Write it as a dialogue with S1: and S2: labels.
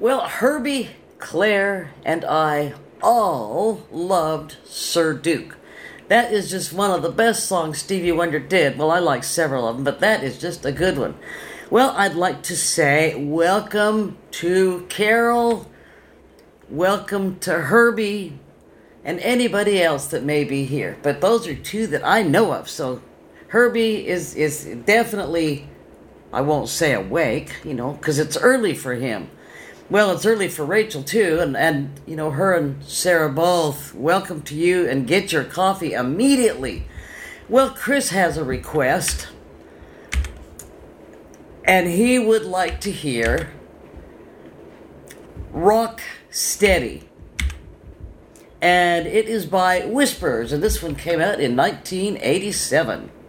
S1: Well, Herbie, Claire, and I all loved Sir Duke. That is just one of the best songs Stevie Wonder did. Well, I like several of them, but that is just a good one. Well, I'd like to say welcome to Carol, welcome to Herbie, and anybody else that may be here. But those are two that I know of. So Herbie is definitely, I won't say awake, because it's early for him. Well, it's early for Rachel, too, and her and Sarah both, welcome to you, and get your coffee immediately. Well, Chris has a request, and he would like to hear Rock Steady, and it is by Whispers, and this one came out in 1987.